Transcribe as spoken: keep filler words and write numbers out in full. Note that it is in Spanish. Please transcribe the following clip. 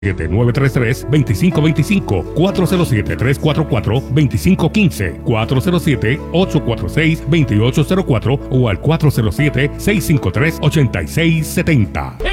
nueve tres tres, dos cinco dos cinco, cuatro cero siete, tres cuatro cuatro, dos cinco uno cinco, cuatro cero siete, ocho cuatro seis, dos ocho cero cuatro o al cuatro cero siete, seis cinco tres, ocho seis siete cero.